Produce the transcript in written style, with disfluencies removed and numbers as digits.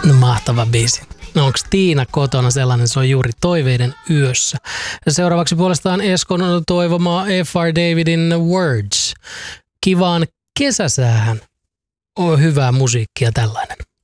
No, mahtava biisi. No, onko Tiina kotona sellainen, se on juuri Toiveiden yössä. Ja seuraavaksi puolestaan Eskon toivoma F.R. Davidin Words. Kivaan kesäsäähän on hyvää musiikkia tällainen.